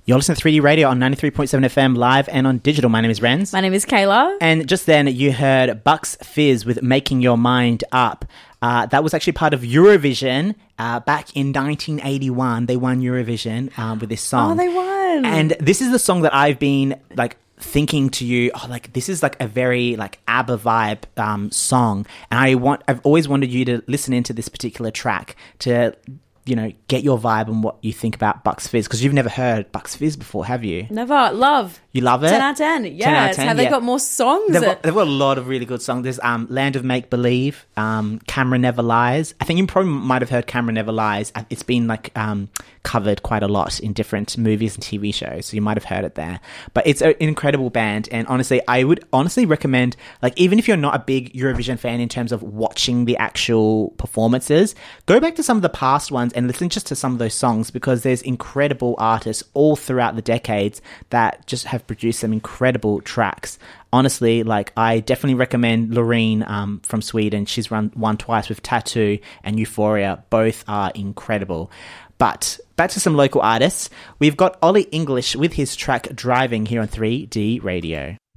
You're listening to 3D Radio on 93.7 FM live and on digital. My name is Renz. My name is Kayla. And just then you heard Bucks Fizz with Making Your Mind Up. That was actually part of Eurovision back in 1981. They won Eurovision with this song. Oh, they won. And this is the song that I've been thinking to you, this is a very ABBA vibe song. And I've always wanted you to listen into this particular track to get your vibe and what you think about Bucks Fizz, because you've never heard Bucks Fizz before, have you? Never. Love. You love it? 10 out of 10. Yes. 10 out of 10, Have they got more songs? They've got a lot of really good songs. There's Land of Make Believe, Camera Never Lies. I think you probably might have heard Camera Never Lies. It's been covered quite a lot in different movies and TV shows, so you might have heard it there. But it's an incredible band, and honestly, I would recommend, even if you're not a big Eurovision fan in terms of watching the actual performances, go back to some of the past ones and listen just to some of those songs, because there's incredible artists all throughout the decades that just have produced some incredible tracks. Honestly, I definitely recommend Loreen from Sweden. She's won twice with Tattoo and Euphoria. Both are incredible. But back to some local artists. We've got Ollie English with his track Driving here on 3D Radio.